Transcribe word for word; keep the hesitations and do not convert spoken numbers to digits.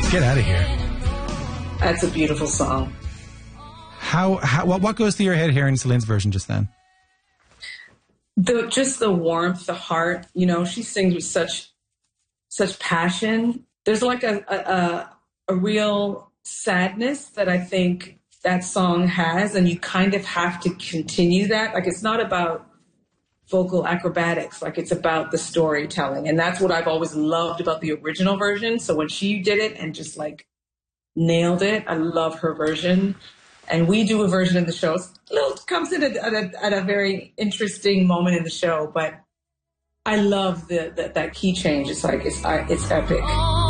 Get out of here. That's a beautiful song. How, how what, what goes through your head hearing Celine's version just then? The just the warmth, the heart. You know, she sings with such such passion. There's like a a, a real sadness that I think that song has, and you kind of have to continue that. Like, it's not about vocal acrobatics, like it's about the storytelling. And that's what I've always loved about the original version. So when she did it and just like nailed it, I love her version. And we do a version of the show. It's a little, comes in at a, at a very interesting moment in the show, but I love the, the that key change. It's like, it's, it's epic.